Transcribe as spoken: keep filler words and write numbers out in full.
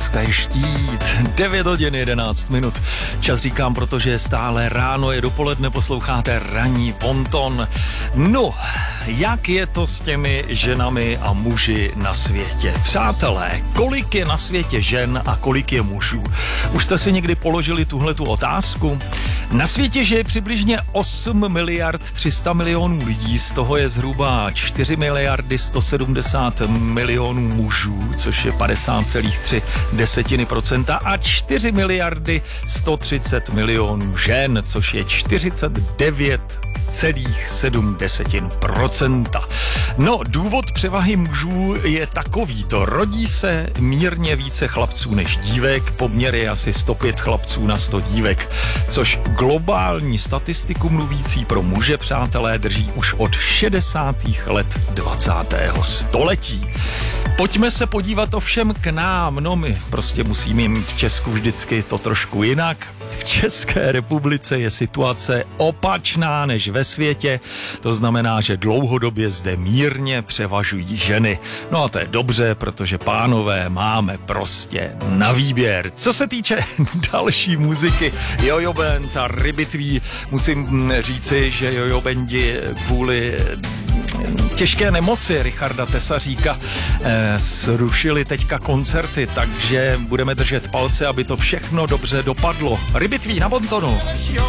Láska je štít. devět hodin jedenáct minut. Čas říkám, protože je stále ráno, je dopoledne, posloucháte Ranní ponton. No, jak je to s těmi ženami a muži na světě? Přátelé, kolik je na světě žen a kolik je mužů? Už jste si někdy položili tuhletu otázku? Na světě žije přibližně osm miliard tři sta milionů lidí, z toho je zhruba čtyři miliardy sto sedmdesát milionů mužů, což je padesát celá tři desetiny procenta a čtyři miliardy sto třicet milionů žen, což je čtyřicet devět celých sedm desetin procenta. No, důvod převahy mužů je takovýto. Rodí se mírně více chlapců než dívek, poměr je asi sto pět chlapců na sto dívek, což globální statistiku mluvící pro muže, přátelé, drží už od šedesátých let dvacátého století. Pojďme se podívat ovšem k nám, no my prostě musíme mít v Česku vždycky to trošku jinak. V České republice je situace opačná než ve světě, to znamená, že dlouhodobě zde mírně převažují ženy. No a to je dobře, protože pánové máme prostě na výběr. Co se týče další muziky, Jojo Band a Rybitví, musím říci, že Jojo Bandi kvůli těžké nemoci Richarda Tesaříka eh, zrušili teďka koncerty, takže budeme držet palce, aby to všechno dobře dopadlo. Rybitví na bontonu.